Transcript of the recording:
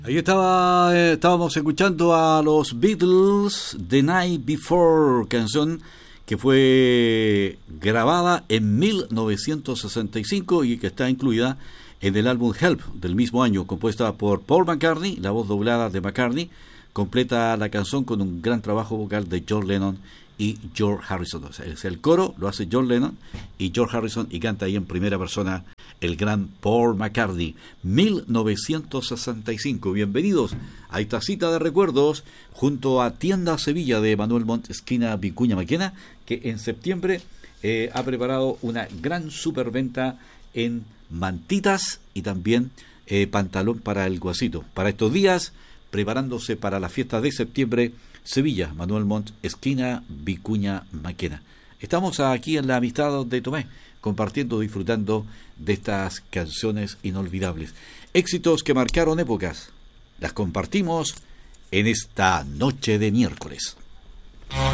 Ahí estábamos escuchando a los Beatles, The Night Before, canción que fue grabada en 1965 y que está incluida en el álbum Help del mismo año, compuesta por Paul McCartney, la voz doblada de McCartney, completa la canción con un gran trabajo vocal de John Lennon y George Harrison. O sea, el coro lo hace John Lennon y George Harrison, y canta ahí en primera persona el gran Paul McCartney. 1965. Bienvenidos a esta cita de recuerdos junto a Tienda Sevilla de Manuel Montt, esquina Vicuña Maquena, que en septiembre ha preparado una gran superventa en mantitas y también pantalón para el guasito. Para estos días, preparándose para la fiesta de septiembre, Sevilla, Manuel Montt, esquina Vicuña Maquena. Estamos aquí en la Amistad de Tomé, compartiendo, disfrutando de estas canciones inolvidables. Éxitos que marcaron épocas. Las compartimos en esta noche de miércoles.